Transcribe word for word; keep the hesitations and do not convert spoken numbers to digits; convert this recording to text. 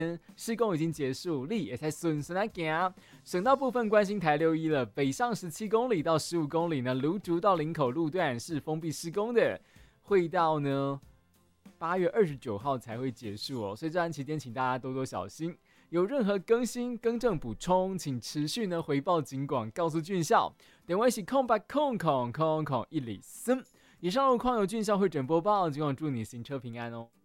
施工已经结束，你也才顺顺来行。省道部分关心台六一了，北上十七公里到十五公里呢，芦竹到林口路段是封闭施工的，会到呢八月二十九号才会结束哦，所以这段期间请大家多多小心。有任何更新、更正、补充，请持续呢回报警广，告诉俊孝。电话是空八空空空空一里森。以上路况由俊孝会诊播报，警广祝你行车平安哦。